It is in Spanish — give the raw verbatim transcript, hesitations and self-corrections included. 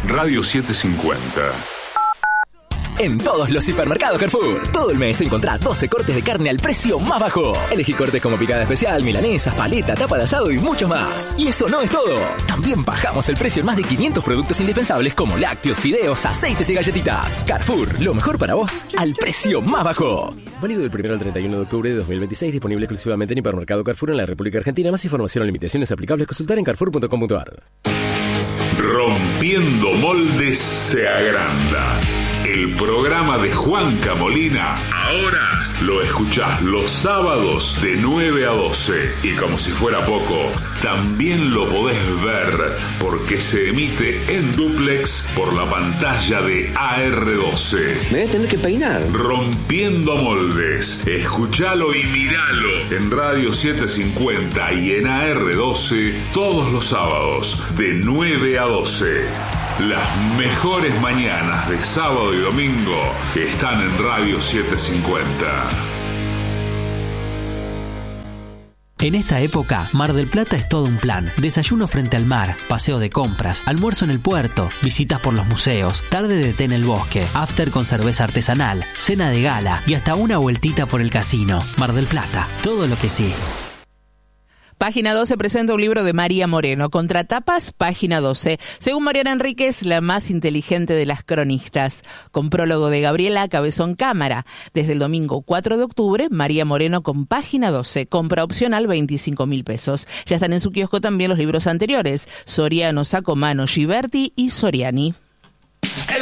Radio setecientos cincuenta. En todos los supermercados Carrefour, todo el mes encontrá doce cortes de carne al precio más bajo. Elegí cortes como picada especial, milanesas, paleta, tapa de asado y mucho más. Y eso no es todo. También bajamos el precio en más de quinientos productos indispensables como lácteos, fideos, aceites y galletitas. Carrefour, lo mejor para vos al precio más bajo. Válido del primero al treinta y uno de octubre de dos mil veintiséis, disponible exclusivamente en Hipermercado Carrefour en la República Argentina. Más información o limitaciones aplicables, consultar en carrefour punto com punto a r. Rompiendo moldes se agranda. El programa de Juanca Molina, ahora lo escuchás los sábados de nueve a doce. Y como si fuera poco, también lo podés ver porque se emite en dúplex por la pantalla de A R doce. Me voy a tener que peinar. Rompiendo moldes. Escuchalo y miralo en Radio setecientos cincuenta y en A R doce todos los sábados de nueve a doce. Las mejores mañanas de sábado y domingo están en Radio setecientos cincuenta. En esta época, Mar del Plata es todo un plan. Desayuno frente al mar, paseo de compras, almuerzo en el puerto, visitas por los museos, tarde de té en el bosque, after con cerveza artesanal, cena de gala y hasta una vueltita por el casino. Mar del Plata, todo lo que sí. Página doce presenta un libro de María Moreno, Contratapas, página doce. Según Mariana Enríquez, la más inteligente de las cronistas. Con prólogo de Gabriela Cabezón Cámara. Desde el domingo cuatro de octubre, María Moreno con página doce. Compra opcional veinticinco mil pesos. Ya están en su kiosco también los libros anteriores. Soriano, Sacomano, Giberti y Soriani.